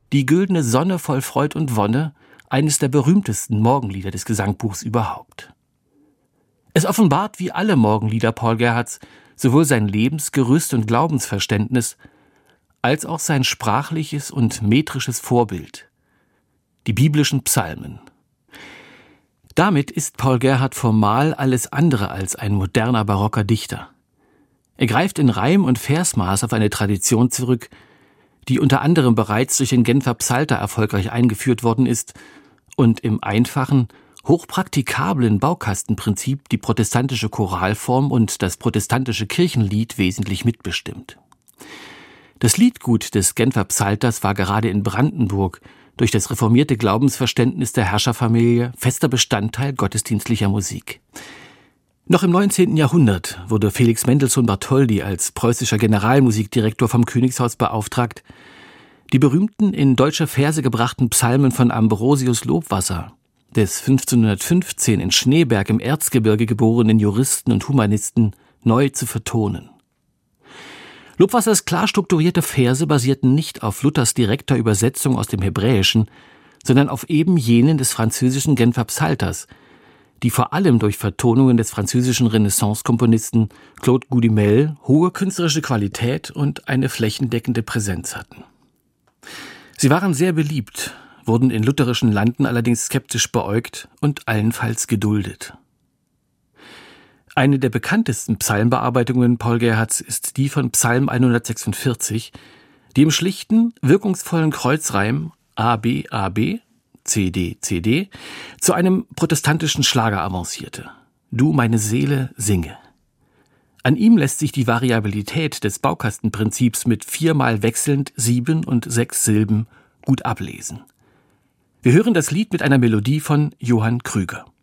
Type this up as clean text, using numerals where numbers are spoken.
Die güldene Sonne voll Freud und Wonne, eines der berühmtesten Morgenlieder des Gesangbuchs überhaupt. Es offenbart wie alle Morgenlieder Paul Gerhardts sowohl sein Lebensgerüst und Glaubensverständnis, als auch sein sprachliches und metrisches Vorbild, die biblischen Psalmen. Damit ist Paul Gerhardt formal alles andere als ein moderner barocker Dichter. Er greift in Reim und Versmaß auf eine Tradition zurück, die unter anderem bereits durch den Genfer Psalter erfolgreich eingeführt worden ist und im einfachen, hochpraktikablen Baukastenprinzip die protestantische Choralform und das protestantische Kirchenlied wesentlich mitbestimmt. Das Liedgut des Genfer Psalters war gerade in Brandenburg durch das reformierte Glaubensverständnis der Herrscherfamilie fester Bestandteil gottesdienstlicher Musik. Noch im 19. Jahrhundert wurde Felix Mendelssohn Bartholdy als preußischer Generalmusikdirektor vom Königshaus beauftragt, die berühmten in deutsche Verse gebrachten Psalmen von Ambrosius Lobwasser, des 1515 in Schneeberg im Erzgebirge geborenen Juristen und Humanisten, neu zu vertonen. Lobwassers klar strukturierte Verse basierten nicht auf Luthers direkter Übersetzung aus dem Hebräischen, sondern auf eben jenen des französischen Genfer Psalters, die vor allem durch Vertonungen des französischen Renaissance-Komponisten Claude Goudimel hohe künstlerische Qualität und eine flächendeckende Präsenz hatten. Sie waren sehr beliebt, wurden in lutherischen Landen allerdings skeptisch beäugt und allenfalls geduldet. Eine der bekanntesten Psalmbearbeitungen Paul Gerhardts ist die von Psalm 146, die im schlichten, wirkungsvollen Kreuzreim A-B, A-B, C-D, C-D zu einem protestantischen Schlager avancierte. Du, meine Seele, singe. An ihm lässt sich die Variabilität des Baukastenprinzips mit 4-mal wechselnd 7 und 6 Silben gut ablesen. Wir hören das Lied mit einer Melodie von Johann Krüger.